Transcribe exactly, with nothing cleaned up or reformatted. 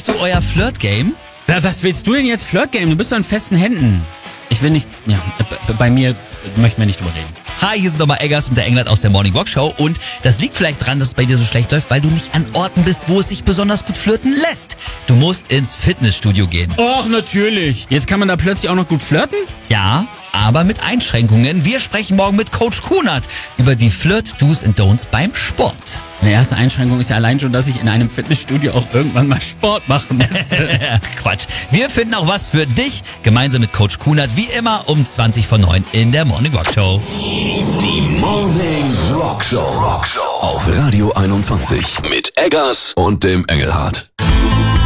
Kennst du euer Flirt-Game? Na, was willst du denn jetzt Flirt-Game? Du bist doch in festen Händen. Ich will nichts, ja, b- bei mir möchten wir nicht drüber reden. Hi, hier sind nochmal Eggers und der Englert aus der Morning Walk Show und das liegt vielleicht dran, dass es bei dir so schlecht läuft, weil du nicht an Orten bist, wo es sich besonders gut flirten lässt. Du musst ins Fitnessstudio gehen. Och, natürlich. Jetzt kann man da plötzlich auch noch gut flirten? Ja, aber mit Einschränkungen. Wir sprechen morgen mit Coach Kunert über die Flirt-Do's and Don'ts beim Sport. Eine erste Einschränkung ist ja allein schon, dass ich in einem Fitnessstudio auch irgendwann mal Sport machen müsste. Quatsch. Wir finden auch was für dich, gemeinsam mit Coach Kunert, wie immer um zwanzig vor neun in der Morning Walk Show. Die Morning Rock Show. Rock Show auf Radio einundzwanzig mit Eggers und dem Engelhardt.